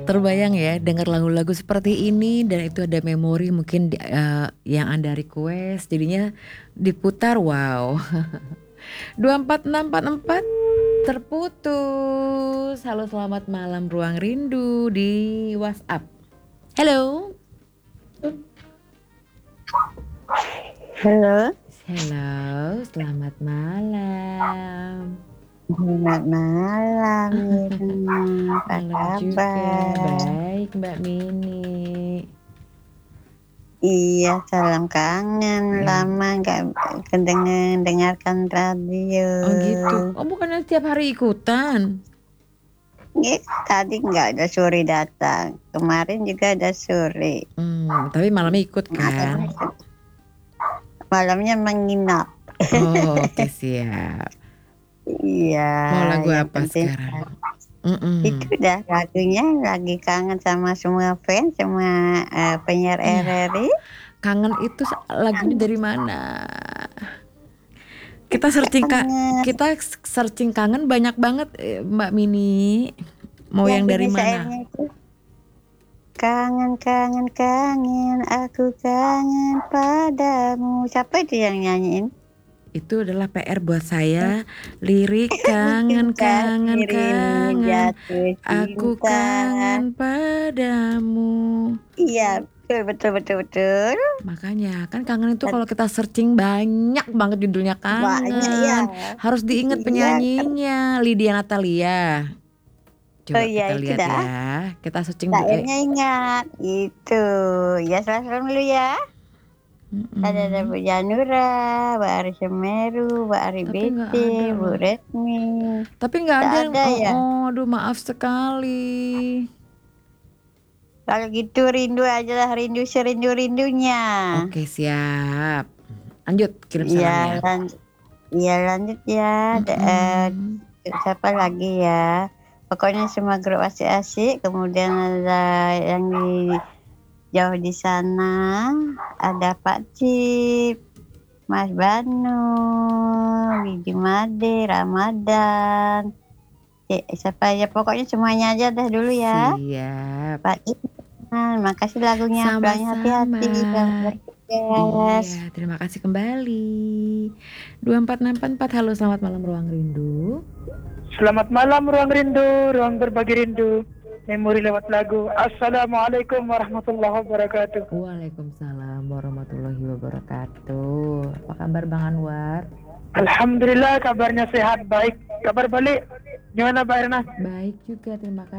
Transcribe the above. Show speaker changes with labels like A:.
A: Terbayang ya dengar lagu-lagu seperti ini dan itu ada memori mungkin yang Anda request jadinya diputar, wow. 24644 terputus. Halo, selamat malam Ruang Rindu di WhatsApp. Halo.
B: Halo.
A: Halo, selamat malam.
B: Selamat malam, Mirna. Apa
A: Malam juga,
B: kabar?
A: baik Mbak Mini.
B: Iya, salam kangen. Lama nggak dengarkan radio.
A: Oh gitu. Oh bukannya setiap hari ikutan?
B: Tadi nggak ada sore datang. Kemarin juga ada sore.
A: Tapi malamnya ikut kan?
B: Malamnya menginap.
A: Oh, oke, siap.
B: Iya.
A: Mau lagu
B: yang
A: apa
B: penting
A: sekarang?
B: Itu dah lagunya lagi kangen sama semua fans, semua penyiar RRI.
A: Kangen itu lagunya dari mana? Kita searching kangen banyak banget, Mbak Mini. Mau yang dari mana?
B: Kangen, kangen, kangen, aku kangen padamu. Siapa itu yang nyanyiin?
A: Itu adalah PR buat saya. Lirik kangen, kangen, kangen, aku kangen padamu.
B: Iya, betul.
A: Makanya kan kangen itu kalau kita searching banyak banget judulnya kangen.
B: Banyak, ya.
A: Harus diingat penyanyinya, Lydia Natalia. Coba kita lihat ya. Kita searching dulu.
B: Saya ingat itu. Ya, selalu dulu ya. Ada Bu Janura, Bu Ari Semeru, Bu Ari Bete, Bu Retmi.
A: Tapi nggak ada
B: ya.
A: Aduh, maaf sekali.
B: Kalau gitu rindu aja lah, rindu serindu-rindunya.
A: Oke, siap. Lanjut, kirim salamnya.
B: Lanjut ya. Siapa lagi ya? Pokoknya semua grup asik-asik. Kemudian ada yang di jauh di sana, ada Pak Cip, Mas Banu, Widi Made, Ramadan. Siapa ya, pokoknya semuanya aja dah dulu ya.
A: Siap.
B: Pak Cip, makasih lagunya.
A: Sama-sama.
B: Hati-hati.
A: Iya, terima kasih kembali. 24644, halo, selamat malam Ruang Rindu.
C: Selamat malam Ruang Rindu, ruang berbagi rindu. Memori lewat lagu. Assalamualaikum warahmatullahi wabarakatuh.
A: Waalaikumsalam warahmatullahi wabarakatuh. Apa kabar Bang Anwar?
C: Alhamdulillah, kabarnya sehat, baik. Kabar balik, gimana Mbak Erna?
A: Baik juga, terima kasih.